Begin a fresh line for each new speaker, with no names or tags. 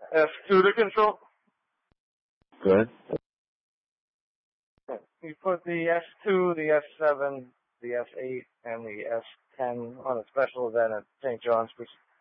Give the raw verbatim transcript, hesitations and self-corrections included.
S two to control.
Good.
You put the S two, the S seven, the S eight, and the S ten on a special event at Saint John's for